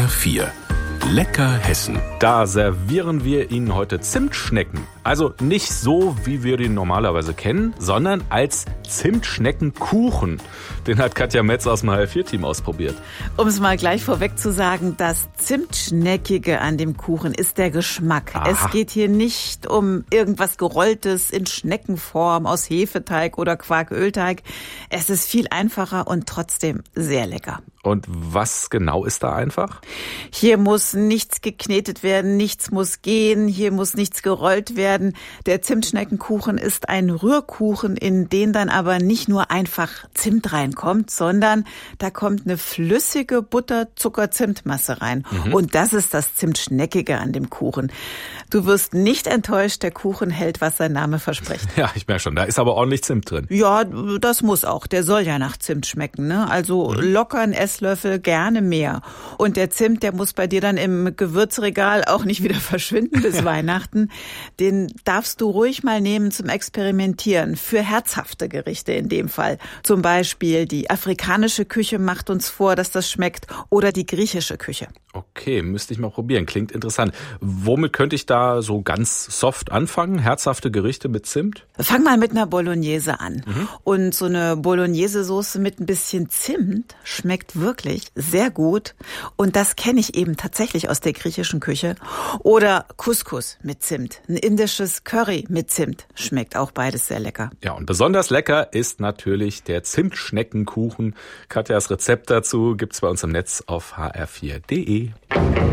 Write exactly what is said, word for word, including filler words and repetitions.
R vier. Lecker Hessen. Da servieren wir Ihnen heute Zimtschnecken. Also nicht so, wie wir den normalerweise kennen, sondern als Zimtschneckenkuchen. Den hat Katja Metz aus dem H R vier Team ausprobiert. Um es mal gleich vorweg zu sagen, das Zimtschneckige an dem Kuchen ist der Geschmack. Aha. Es geht hier nicht um irgendwas Gerolltes in Schneckenform aus Hefeteig oder Quarkölteig. Es ist viel einfacher und trotzdem sehr lecker. Und was genau ist da einfach? Hier muss nichts geknetet werden, nichts muss gehen, hier muss nichts gerollt werden. Der Zimtschneckenkuchen ist ein Rührkuchen, in den dann aber nicht nur einfach Zimt reinkommt, sondern da kommt eine flüssige Butter-Zucker-Zimtmasse rein. Mhm. Und das ist das Zimtschneckige an dem Kuchen. Du wirst nicht enttäuscht, der Kuchen hält, was sein Name verspricht. Ja, ich merke schon, da ist aber ordentlich Zimt drin. Ja, das muss auch. Der soll ja nach Zimt schmecken, ne? Also mhm. locker ein Esslöffel, gerne mehr. Und der Zimt, der muss bei dir dann im Gewürzregal auch nicht wieder verschwinden bis Weihnachten. Den darfst du ruhig mal nehmen zum Experimentieren. Für herzhafte Gerichte in dem Fall. Zum Beispiel die afrikanische Küche macht uns vor, dass das schmeckt. Oder die griechische Küche. Okay, müsste ich mal probieren. Klingt interessant. Womit könnte ich da so ganz soft anfangen? Herzhafte Gerichte mit Zimt? Fang mal mit einer Bolognese an. Mhm. Und so eine Bolognese-Soße mit ein bisschen Zimt schmeckt wirklich sehr gut. Und das kenne ich eben tatsächlich aus der griechischen Küche. Oder Couscous mit Zimt. Ein indisches Curry mit Zimt. Schmeckt auch beides sehr lecker. Ja, und besonders lecker ist natürlich der Zimtschneckenkuchen. Katjas Rezept dazu gibt's bei uns im Netz auf h r vier punkt d e.